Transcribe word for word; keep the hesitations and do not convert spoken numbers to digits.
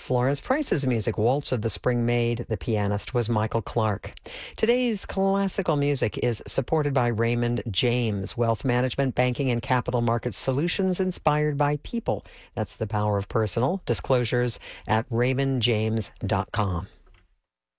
Florence Price's music, Waltz of the Spring Maid. The pianist was Michael Clark. Today's classical music is supported by Raymond James, wealth management, banking, and capital market solutions inspired by people. That's the power of personal. Disclosures at raymond james dot com.